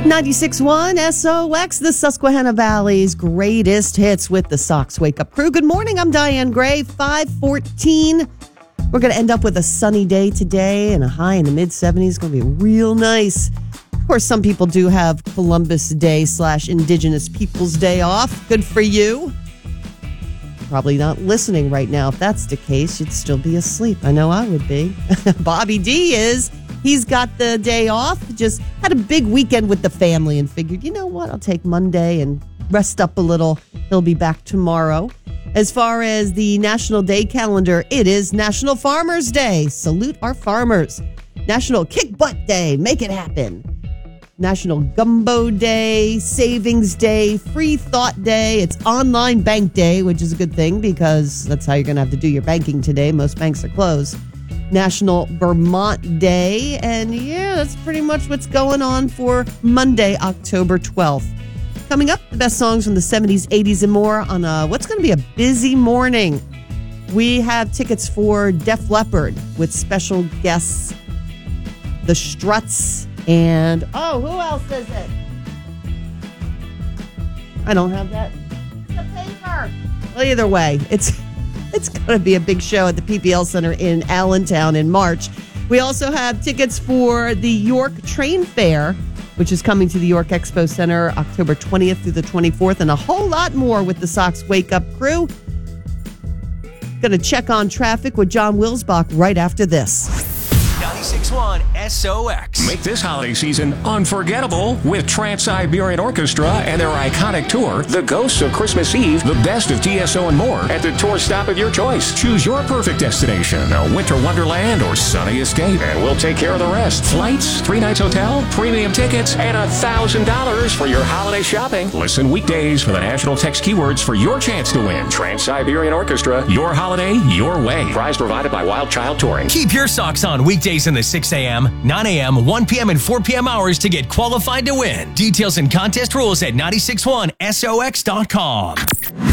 96.1 SOX, the Susquehanna Valley's greatest hits with the Sox Wake Up Crew. Good morning, I'm Diane Gray, 5:14. We're going to end up with a sunny day today and a high in the mid-70s. It's going to be real nice. Of course, some people do have Columbus Day / Indigenous Peoples Day off. Good for you. Probably not listening right now. If that's the case, you'd still be asleep. I know I would be. Bobby D is. He's got the day off. Just had a big weekend with the family and figured, you know what? I'll take Monday and rest up a little. He'll be back tomorrow. As far as the National Day calendar, it is National Farmers Day. Salute our farmers. National Kick Butt Day. Make it happen. National Gumbo Day, Savings Day, Free Thought Day. It's Online Bank Day, which is a good thing because that's how you're going to have to do your banking today. Most banks are closed. National Vermont Day. And yeah, that's pretty much what's going on for Monday, October 12th. Coming up, the best songs from the 70s, 80s, and more on what's going to be a busy morning. We have tickets for Def Leppard with special guests, The Struts, and, who else is it? I don't have that. It's the paper. Well, either way, it's going to be a big show at the PPL Center in Allentown in March. We also have tickets for the York Train Fair, which is coming to the York Expo Center October 20th through the 24th, and a whole lot more with the Sox Wake Up Crew. Going to check on traffic with John Wilsbach right after this. 96.1 SOX. Make this holiday season unforgettable with Trans-Siberian Orchestra and their iconic tour, The Ghosts of Christmas Eve, the best of TSO and more at the tour stop of your choice. Choose your perfect destination, a winter wonderland or sunny escape, and we'll take care of the rest. Flights, 3 nights hotel, premium tickets, and $1,000 for your holiday shopping. Listen weekdays for the national text keywords for your chance to win. Trans-Siberian Orchestra, your holiday, your way. Prize provided by Wild Child Touring. Keep your socks on weekdays in the 6 a.m., 9 a.m., 1 p.m., and 4 p.m. hours to get qualified to win. Details and contest rules at 961sox.com.